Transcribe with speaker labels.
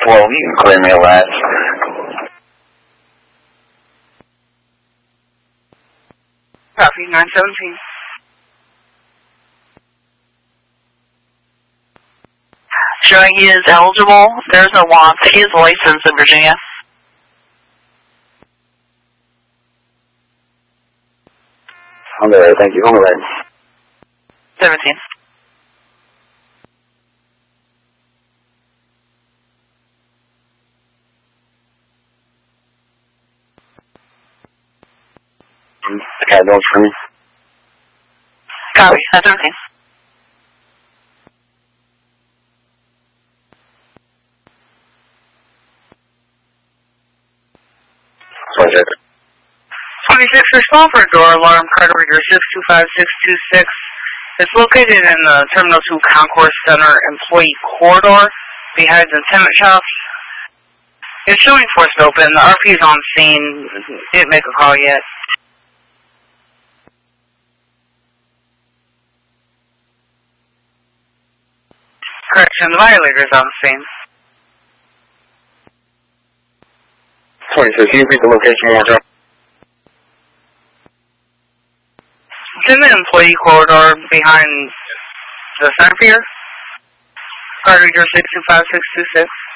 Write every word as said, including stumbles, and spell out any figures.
Speaker 1: twelve, you can clear me a latch.
Speaker 2: Copy, nine seventeen.
Speaker 3: Showing he is eligible. There's no wants. He is licensed in Virginia.
Speaker 1: On the right, thank you. On the right.
Speaker 3: seventeen.
Speaker 1: Okay, don't for me.
Speaker 3: Copy, nine seventeen.
Speaker 1: Roger.
Speaker 2: twenty-six, respond for door alarm, card reader six two five six two six. It's located in the Terminal two Concourse Center Employee Corridor behind the tenant shop. It's showing forced open. The R P is on scene. Didn't make a call yet. Correction, the violator is on scene.
Speaker 1: twenty-six, can you repeat the location one more time?
Speaker 2: It's in the employee corridor behind the center pier. Card reader six two five six two six.